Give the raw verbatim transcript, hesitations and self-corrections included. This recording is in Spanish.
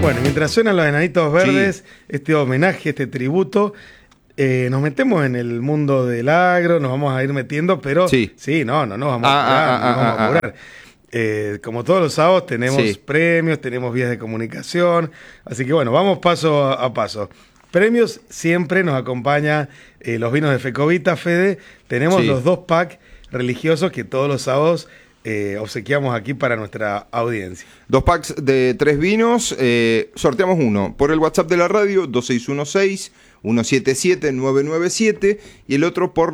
Bueno, mientras suenan los Enanitos Verdes, sí. este homenaje, este tributo, eh, nos metemos en el mundo del agro, nos vamos a ir metiendo, pero sí, sí no, no nos vamos ah, a apurar, ah, ah, no vamos ah, a apurar. Ah. Eh, como todos los sábados tenemos sí. premios, tenemos vías de comunicación, así que bueno, vamos paso a, a paso. Premios siempre nos acompaña eh, los vinos de Fecovita, Fede, tenemos sí. los dos packs religiosos que todos los sábados Eh, obsequiamos aquí para nuestra audiencia. Dos packs de tres vinos, eh, sorteamos uno por el WhatsApp de la radio, dos seis uno seis, uno siete siete, nueve nueve siete, y el otro por